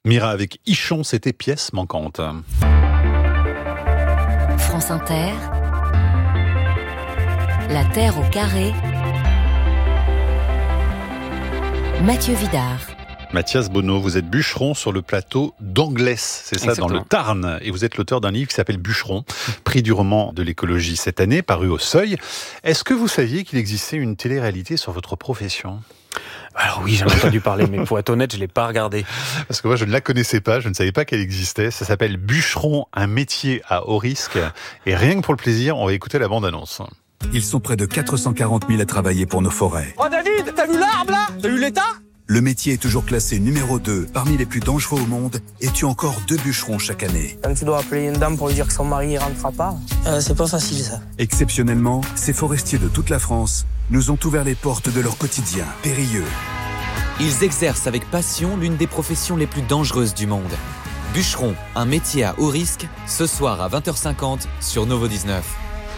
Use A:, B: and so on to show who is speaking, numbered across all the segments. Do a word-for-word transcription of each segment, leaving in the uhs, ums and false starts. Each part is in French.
A: Mira avec Ichon, c'était Pièce manquante.
B: France Inter, La Terre au carré, Mathieu Vidard.
A: Mathias Bonneau, vous êtes bûcheron sur le plateau d'Anglès, c'est ça,
C: Exactement.
A: dans le Tarn. Et vous êtes l'auteur d'un livre qui s'appelle Bûcheron, prix du roman de l'écologie cette année, paru au Seuil. Est-ce que vous saviez qu'il existait une télé-réalité sur votre profession ?
C: Alors oui, j'en ai entendu parler, mais pour être honnête, je ne l'ai pas regardé.
A: Parce que moi, je ne la connaissais pas, je ne savais pas qu'elle existait. Ça s'appelle Bûcheron, un métier à haut risque. Et rien que pour le plaisir, on va écouter la bande-annonce.
D: Ils sont près de quatre cent quarante mille à travailler pour nos forêts.
E: Oh David, t'as vu l'arbre là ? T'as vu l'état ?
D: Le métier est toujours classé numéro deux parmi les plus dangereux au monde et tue encore deux bûcherons chaque année.
F: Quand tu dois appeler une dame pour lui dire que son mari ne rentrera pas, euh, c'est pas facile ça.
D: Exceptionnellement, ces forestiers de toute la France nous ont ouvert les portes de leur quotidien périlleux.
G: Ils exercent avec passion l'une des professions les plus dangereuses du monde. Bûcheron, un métier à haut risque, ce soir à vingt heures cinquante sur Novo dix-neuf.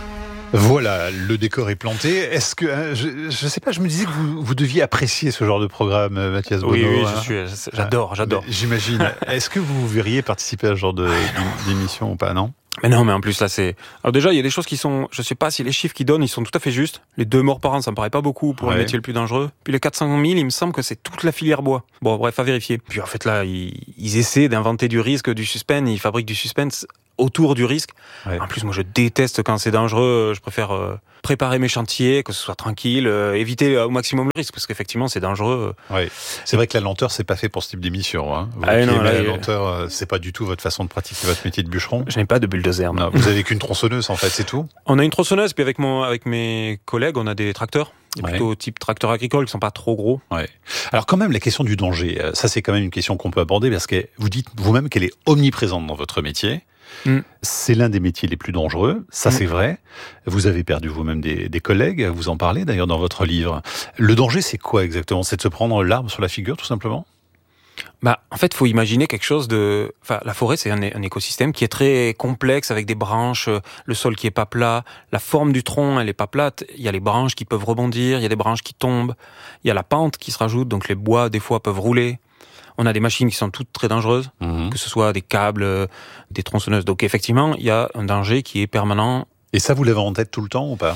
A: Voilà, le décor est planté. Est-ce que, hein, je ne sais pas, je me disais que vous, vous deviez apprécier ce genre de programme, Mathias Bonneau.
C: Oui, oui,
A: hein.
C: je suis, j'adore, j'adore.
A: Mais j'imagine. Est-ce que vous verriez participer à ce genre de, d'émission ou pas, non ?
C: Mais non, mais en plus là, c'est. Alors déjà, il y a des choses qui sont. Je sais pas si les chiffres qu'ils donnent, ils sont tout à fait justes. Les deux morts par an, ça me paraît pas beaucoup pour
A: Ouais.
C: le métier le plus dangereux. Puis les quatre cent mille, il me semble que c'est toute la filière bois. Bon, bref, à vérifier. Puis en fait là, ils, ils essaient d'inventer du risque, du suspense. Ils fabriquent du suspense autour du risque.
A: Ouais.
C: En plus, moi, je déteste quand c'est dangereux. Je préfère euh, préparer mes chantiers, que ce soit tranquille, euh, éviter au maximum le risque, parce qu'effectivement, c'est dangereux.
A: Ouais. C'est vrai que la lenteur, c'est pas fait pour ce type d'émission. Hein. Vous
C: Ah,
A: qui
C: non,
A: aimez
C: là,
A: la
C: il-
A: lenteur, euh, c'est pas du tout votre façon de pratiquer votre métier de bûcheron.
C: Je n'ai pas de bulldozer.
A: Non, vous avez qu'une tronçonneuse, en fait, c'est tout.
C: On a une tronçonneuse, puis avec mon, avec mes collègues, on a des tracteurs. Des
A: Ouais.
C: plutôt type tracteurs agricoles qui sont pas trop gros.
A: Ouais. Alors quand même, la question du danger, euh, ça c'est quand même une question qu'on peut aborder parce que vous dites vous-même qu'elle est omniprésente dans votre métier.
C: Mm.
A: C'est l'un des métiers les plus dangereux, ça
C: Mm.
A: c'est vrai. Vous avez perdu vous-même des, des collègues, vous en parlez d'ailleurs dans votre livre. Le danger c'est quoi exactement ? C'est de se prendre l'arbre sur la figure tout simplement ?
C: Bah, en fait, faut imaginer quelque chose de. Enfin, la forêt, c'est un, un écosystème qui est très complexe avec des branches, euh, le sol qui est pas plat, la forme du tronc, elle est pas plate. Il y a les branches qui peuvent rebondir, il y a des branches qui tombent, il y a la pente qui se rajoute, donc les bois des fois peuvent rouler. On a des machines qui sont toutes très dangereuses,
A: Mmh.
C: que ce soit des câbles, euh, des tronçonneuses. Donc effectivement, il y a un danger qui est permanent.
A: Et ça vous l'avez en tête tout le temps ou pas ?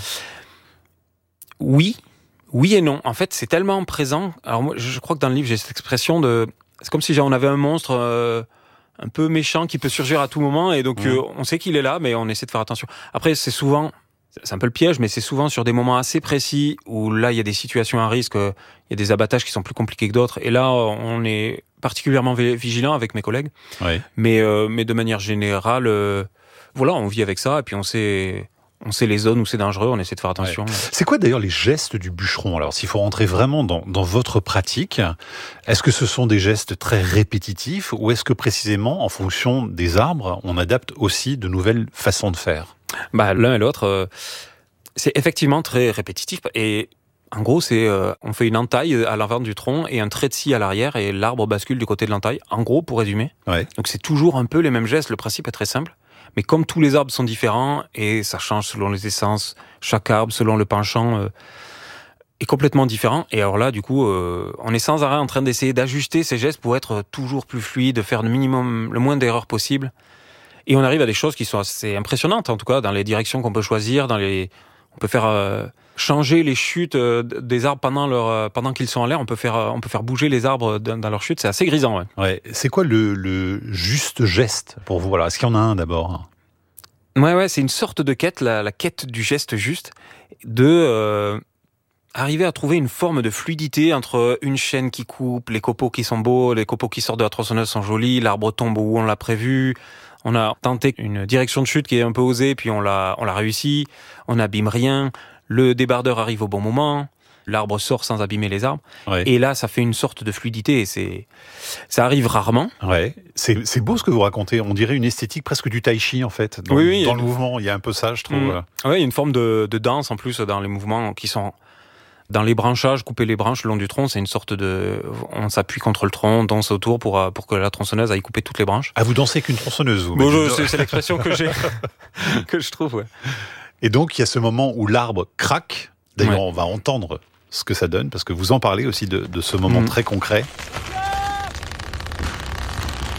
C: Oui, oui et non. En fait, c'est tellement présent. Alors moi, je crois que dans le livre, j'ai cette expression de. C'est comme si on avait un monstre euh, un peu méchant qui peut surgir à tout moment, et donc
A: Mmh.
C: euh, on sait qu'il est là, mais on essaie de faire attention. Après, c'est souvent, c'est un peu le piège, mais c'est souvent sur des moments assez précis où là, il y a des situations à risque, euh, il y a des abattages qui sont plus compliqués que d'autres, et là, on est particulièrement vi- vigilant avec mes collègues.
A: Ouais.
C: Mais euh, mais de manière générale, euh, voilà, on vit avec ça, et puis on sait. On sait les zones où c'est dangereux, on essaie de faire attention.
A: C'est quoi d'ailleurs les gestes du bûcheron ? Alors s'il faut rentrer vraiment dans, dans votre pratique, est-ce que ce sont des gestes très répétitifs ou est-ce que précisément en fonction des arbres, on adapte aussi de nouvelles façons de faire ?
C: Bah, l'un et l'autre, euh, c'est effectivement très répétitif. Et en gros, c'est euh, on fait une entaille à l'avant du tronc et un trait de scie à l'arrière et l'arbre bascule du côté de l'entaille. En gros, pour résumer.
A: Ouais.
C: Donc c'est toujours un peu les mêmes gestes. Le principe est très simple. Mais comme tous les arbres sont différents et ça change selon les essences, chaque arbre, selon le penchant, euh, est complètement différent. Et alors là, du coup, euh, on est sans arrêt en train d'essayer d'ajuster ces gestes pour être toujours plus fluide, de faire le minimum, le moins d'erreurs possible. Et on arrive à des choses qui sont assez impressionnantes, en tout cas, dans les directions qu'on peut choisir, dans les, on peut faire euh, changer les chutes euh, des arbres pendant leur, euh, pendant qu'ils sont en l'air. On peut faire, euh, on peut faire bouger les arbres dans, dans leur chute. C'est assez grisant. Ouais.
A: Ouais. C'est quoi le, le juste geste pour vous ? Alors, est-ce qu'il y en a un d'abord ?
C: Ouais, ouais, c'est une sorte de quête, la, la quête du geste juste, de euh, arriver à trouver une forme de fluidité entre une chaîne qui coupe, les copeaux qui sont beaux, les copeaux qui sortent de la tronçonneuse sont jolis, l'arbre tombe où on l'a prévu. On a tenté une direction de chute qui est un peu osée, puis on l'a, on l'a réussi. On n'abîme rien. Le débardeur arrive au bon moment. L'arbre sort sans abîmer les arbres.
A: Ouais.
C: Et là, ça fait une sorte de fluidité. Et c'est, ça arrive rarement.
A: Ouais, c'est, c'est beau ce que vous racontez. On dirait une esthétique presque du tai chi en fait. Dans,
C: Oui, oui.
A: dans le mouvement, il y a un peu ça, je trouve.
C: Mmh. Ouais, il y a une forme de, de danse en plus dans les mouvements qui sont dans les branchages, couper les branches le long du tronc. C'est une sorte de, on s'appuie contre le tronc, on danse autour pour pour que la tronçonneuse aille couper toutes les branches.
A: Ah, vous dansez avec une tronçonneuse, vous.
C: Bon, je, c'est, c'est l'expression que j'ai, que je trouve. Ouais.
A: Et donc il y a ce moment où l'arbre craque. D'ailleurs,
C: Ouais.
A: on va entendre ce que ça donne parce que vous en parlez aussi de, de ce moment
C: Mmh.
A: très concret.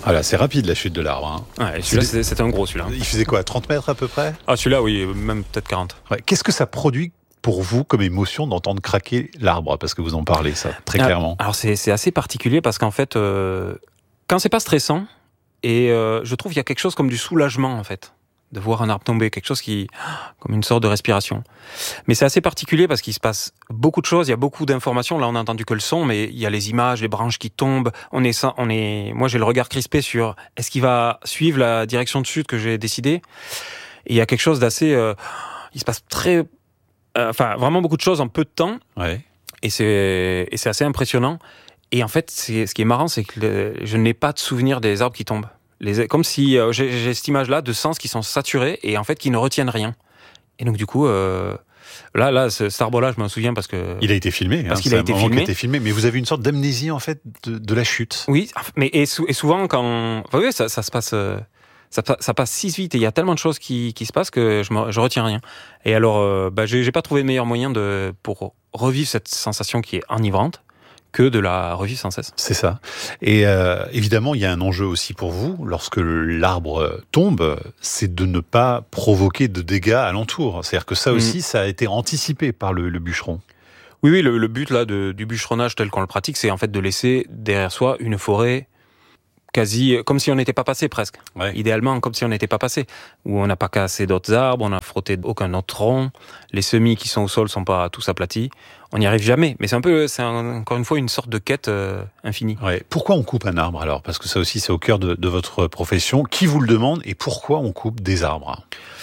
A: Voilà, c'est rapide la chute de l'arbre. Hein.
C: Ouais, celui-là, c'est... c'était un gros, celui-là.
A: Il faisait quoi, trente mètres à peu près?
C: Ah, celui-là, oui, même peut-être quarante.
A: Ouais. Qu'est-ce que ça produit pour vous comme émotion d'entendre craquer l'arbre? Parce que vous en parlez, ça, très
C: alors,
A: clairement.
C: Alors, c'est, c'est assez particulier parce qu'en fait, euh, quand c'est pas stressant, et euh, je trouve qu'il y a quelque chose comme du soulagement, en fait, de voir un arbre tomber, quelque chose qui, comme une sorte de respiration. Mais c'est assez particulier parce qu'il se passe beaucoup de choses, il y a beaucoup d'informations. Là, on n'a entendu que le son, mais il y a les images, les branches qui tombent. On est, on est, moi, j'ai le regard crispé sur est-ce qu'il va suivre la direction de chute que j'ai décidée. Et il y a quelque chose d'assez, euh, il se passe très, euh, enfin, vraiment beaucoup de choses en peu de temps.
A: Ouais.
C: Et c'est, et c'est assez impressionnant. Et en fait, c'est, ce qui est marrant, c'est que le, je n'ai pas de souvenir des arbres qui tombent. Les, comme si euh, j'ai, j'ai cette image-là de sens qui sont saturés et en fait qui ne retiennent rien. Et donc du coup, euh, là, là, ce, cet arbre-là, je m'en souviens parce que
A: il a été filmé.
C: Parce
A: hein,
C: qu'il a été filmé.
A: a été filmé. Mais vous avez une sorte d'amnésie en fait de, de la chute.
C: Oui, mais et, sou, et souvent quand, enfin, oui, ça, ça se passe, euh, ça, ça passe si vite et il y a tellement de choses qui, qui se passent que je, me, je retiens rien. Et alors, euh, bah, j'ai, j'ai pas trouvé de meilleur moyen de pour revivre cette sensation qui est enivrante que de la revivre sans cesse.
A: C'est ça. Et euh, évidemment, il y a un enjeu aussi pour vous, lorsque l'arbre tombe, c'est de ne pas provoquer de dégâts alentour. C'est-à-dire que ça aussi, mmh. ça a été anticipé par le, le bûcheron.
C: Oui, oui, le, le but là de, du bûcheronnage tel qu'on le pratique, c'est en fait de laisser derrière soi une forêt quasi comme si on n'était pas passé presque. Ouais. Idéalement, comme si on n'était pas passé. Où on n'a pas cassé d'autres arbres, on n'a frotté aucun autre tronc, les semis qui sont au sol sont pas tous aplatis. On n'y arrive jamais. Mais c'est un peu, c'est un, encore une fois une sorte de quête euh, infinie.
A: Ouais. Pourquoi on coupe un arbre alors? Parce que ça aussi, c'est au cœur de, de votre profession. Qui vous le demande et pourquoi on coupe des arbres?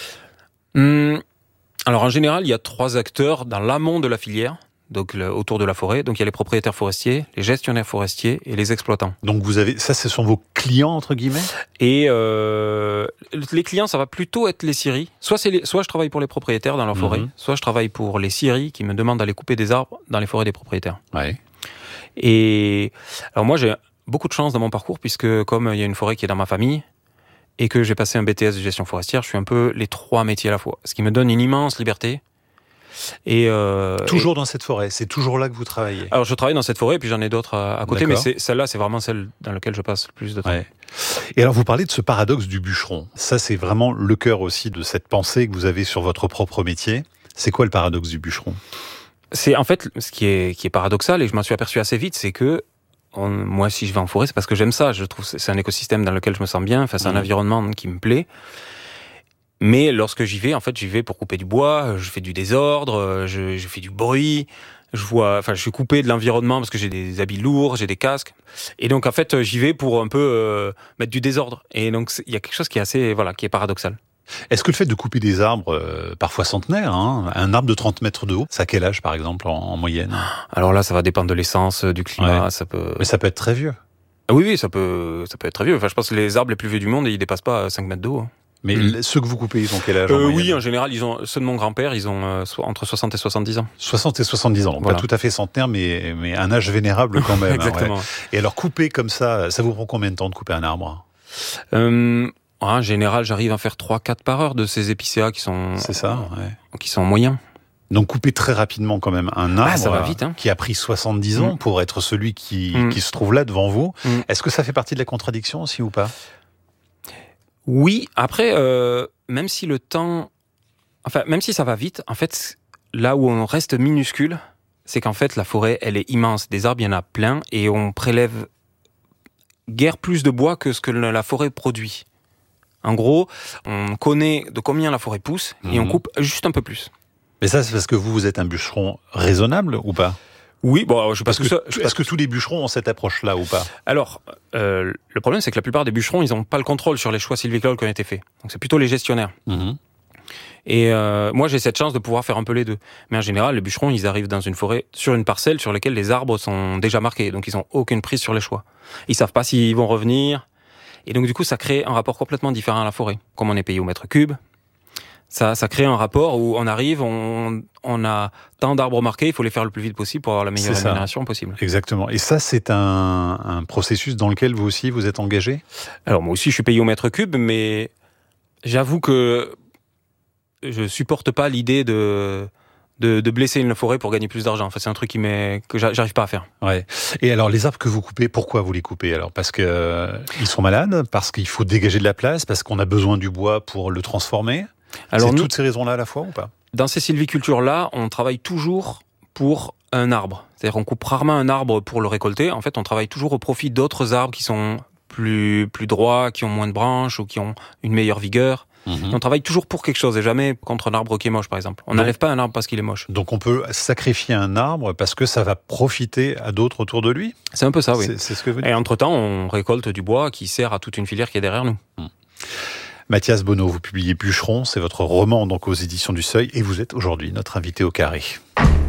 C: hum, Alors en général, il y a trois acteurs dans l'amont de la filière. Donc le, autour de la forêt. Donc il y a les propriétaires forestiers, les gestionnaires forestiers et les exploitants.
A: Donc vous avez, ça, ce sont vos clients entre guillemets.
C: Et euh, les clients, ça va plutôt être les scieries. Soit c'est les, soit je travaille pour les propriétaires dans leur forêt, mmh. soit je travaille pour les scieries qui me demandent d'aller couper des arbres dans les forêts des propriétaires.
A: Ouais.
C: Et alors moi j'ai beaucoup de chance dans mon parcours puisque comme il y a une forêt qui est dans ma famille et que j'ai passé un B T S de gestion forestière, je suis un peu les trois métiers à la fois, ce qui me donne une immense liberté. Et euh,
A: toujours
C: et...
A: dans cette forêt, c'est toujours là que vous travaillez.
C: Alors je travaille dans cette forêt, et puis j'en ai d'autres à, à côté, D'accord. mais c'est, celle-là, c'est vraiment celle dans laquelle je passe le plus de temps.
A: Ouais. Et alors vous parlez de ce paradoxe du bûcheron. Ça, c'est vraiment le cœur aussi de cette pensée que vous avez sur votre propre métier. C'est quoi le paradoxe du bûcheron?
C: C'est en fait ce qui est qui est paradoxal, et je m'en suis aperçu assez vite, c'est que on, moi, si je vais en forêt, c'est parce que j'aime ça. Je trouve que c'est un écosystème dans lequel je me sens bien. Enfin, c'est mmh. un environnement qui me plaît. Mais lorsque j'y vais, en fait, j'y vais pour couper du bois, je fais du désordre, je, je fais du bruit, je vois, enfin, je suis coupé de l'environnement parce que j'ai des habits lourds, j'ai des casques. Et donc, en fait, j'y vais pour un peu euh, mettre du désordre. Et donc, il y a quelque chose qui est assez, voilà, qui est paradoxal.
A: Est-ce que le fait de couper des arbres, euh, parfois centenaires, hein, un arbre de trente mètres de haut, ça a quel âge, par exemple, en, en moyenne?
C: Alors là, ça va dépendre de l'essence, du climat,
A: ouais.
C: ça peut...
A: Mais ça peut être très vieux.
C: Ah oui, oui, ça peut, ça peut être très vieux. Enfin, je pense que les arbres les plus vieux du monde, ils dépassent pas cinq mètres de haut.
A: Mais mmh. ceux que vous coupez, ils ont quel âge
C: euh,
A: en
C: Oui, en général, ils ont ceux de mon grand-père, ils ont euh, entre soixante et soixante-dix ans.
A: soixante et soixante-dix ans, donc voilà. Pas tout à fait centenaire, mais, mais un âge vénérable quand même.
C: Exactement.
A: Hein, ouais. Et alors, couper comme ça, ça vous prend combien de temps de couper un arbre?
C: euh, En général, j'arrive à faire trois quatre par heure de ces épicéas qui sont...
A: C'est ça, ouais.
C: Qui sont moyens.
A: Donc couper très rapidement quand même un arbre
C: ah, ça va vite, hein.
A: qui a pris soixante-dix ans mmh. pour être celui qui, mmh. qui se trouve là devant vous. Mmh. Est-ce que ça fait partie de la contradiction aussi ou pas?
C: Oui, après, euh, même si le temps... Enfin, même si ça va vite, en fait, là où on reste minuscule, c'est qu'en fait, la forêt, elle est immense. Des arbres, il y en a plein, et on prélève guère plus de bois que ce que la forêt produit. En gros, on connaît de combien la forêt pousse, mmh. et on coupe juste un peu plus.
A: Mais ça, c'est parce que vous, vous êtes un bûcheron raisonnable ou pas?
C: Oui, bon, je sais pas
A: parce que,
C: ça,
A: je est-ce que tous les bûcherons ont cette approche-là ou pas?
C: Alors, euh, le problème, c'est que la plupart des bûcherons, ils n'ont pas le contrôle sur les choix sylvicoles qui ont été faits. Donc, c'est plutôt les gestionnaires. Mmh. Et euh, moi, j'ai cette chance de pouvoir faire un peu les deux. Mais en général, les bûcherons, ils arrivent dans une forêt, sur une parcelle sur laquelle les arbres sont déjà marqués. Donc, ils n'ont aucune prise sur les choix. Ils savent pas s'ils vont revenir. Et donc, du coup, ça crée un rapport complètement différent à la forêt. Comme on est payé au mètre cube, ça, ça crée un rapport où on arrive, on, on a tant d'arbres marqués, il faut les faire le plus vite possible pour avoir la meilleure rémunération possible.
A: Exactement. Et ça, c'est un, un processus dans lequel vous aussi, vous êtes engagé?
C: Alors, moi aussi, je suis payé au mètre cube, mais j'avoue que je supporte pas l'idée de, de, de blesser une forêt pour gagner plus d'argent. Enfin, c'est un truc qui m'est, que j'arrive pas à faire.
A: Ouais. Et alors, les arbres que vous coupez, pourquoi vous les coupez? Alors, parce que euh, ils sont malades, parce qu'il faut dégager de la place, parce qu'on a besoin du bois pour le transformer. Alors, c'est nous, toutes ces raisons-là à la fois ou pas?
C: Dans ces sylvicultures-là, on travaille toujours pour un arbre. C'est-à-dire qu'on coupe rarement un arbre pour le récolter. En fait, on travaille toujours au profit d'autres arbres qui sont plus plus droits, qui ont moins de branches ou qui ont une meilleure vigueur. Mmh. On travaille toujours pour quelque chose et jamais contre un arbre qui est moche, par exemple. On n'enlève pas un arbre parce qu'il est moche.
A: Donc on peut sacrifier un arbre parce que ça va profiter à d'autres autour de lui?
C: C'est un peu ça, oui.
A: C'est, c'est ce que vous dites.
C: Et entre-temps, on récolte du bois qui sert à toute une filière qui est derrière nous. Mmh.
A: Mathias Bonneau, vous publiez Bûcheron, c'est votre roman donc aux éditions du Seuil et vous êtes aujourd'hui notre invité au Carré.